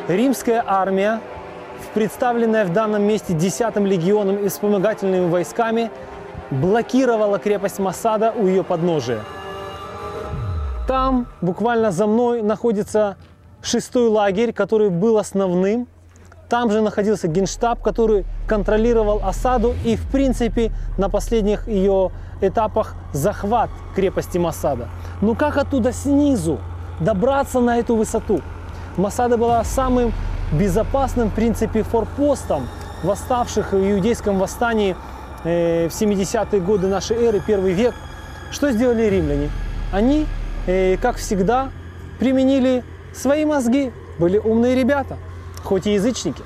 римская армия, представленная в данном месте 10-м легионом и вспомогательными войсками, блокировала крепость Массада у ее подножия. Там, буквально за мной, находится 6-й лагерь, который был основным. Там же находился генштаб, который контролировал осаду и, в принципе, на последних ее этапах захват крепости Массада. Но как оттуда снизу добраться на эту высоту? Массада была самым безопасным, в принципе, форпостом восставших в иудейском восстании в 70-е годы нашей эры, 1 век. Что сделали римляне? Они, как всегда, применили свои мозги. Были умные ребята, хоть и язычники.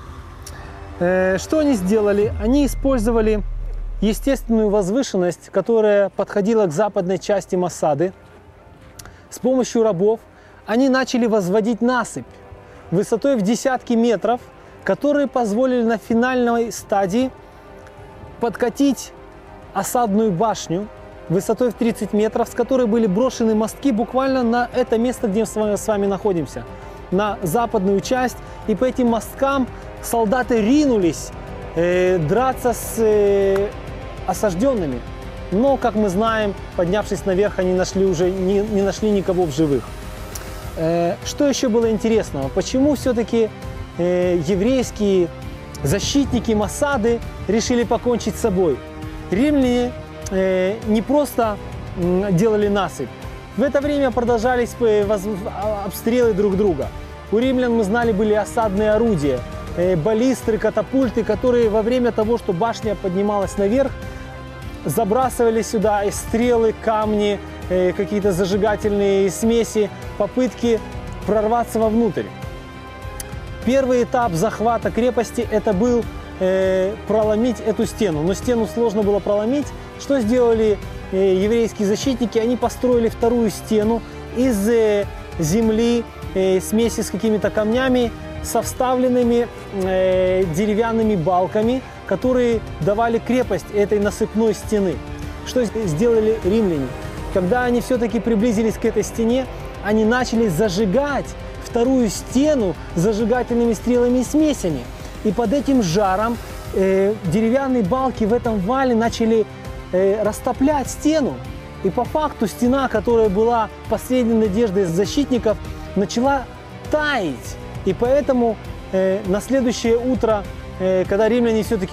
Что они сделали? Они использовали естественную возвышенность, которая подходила к западной части Массады. С помощью рабов они начали возводить насыпь высотой в десятки метров, которые позволили на финальной стадии подкатить осадную башню высотой в 30 метров, с которой были брошены мостки буквально на это место, где мы с вами находимся, на западную часть. И по этим мосткам солдаты ринулись драться с осажденными. Но, как мы знаем, поднявшись наверх, они не нашли никого в живых. Что еще было интересного? Почему все-таки еврейские защитники Массады решили покончить с собой? Римляне не просто делали насыпь. В это время продолжались обстрелы друг друга. У римлян, мы знали, были осадные орудия, баллистры, катапульты, которые во время того, что башня поднималась наверх, забрасывали сюда и стрелы, камни, какие-то зажигательные смеси, попытки прорваться вовнутрь. Первый этап захвата крепости – это был проломить эту стену. Но стену сложно было проломить. Что сделали еврейские защитники? Они построили вторую стену из земли, смеси с какими-то камнями, со вставленными деревянными балками, которые давали крепость этой насыпной стены. Что сделали римляне? Когда они все-таки приблизились к этой стене, они начали зажигать вторую стену зажигательными стрелами и смесями. И под этим жаром деревянные балки в этом вале начали растоплять стену. И по факту стена, которая была последней надеждой защитников, начала таять. И поэтому на следующее утро, когда римляне все-таки